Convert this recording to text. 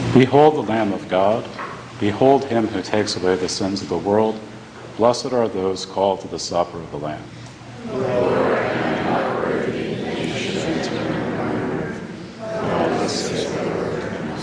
Behold the Lamb of God. Behold him who takes away the sins of the world. Blessed are those called to the supper of the Lamb.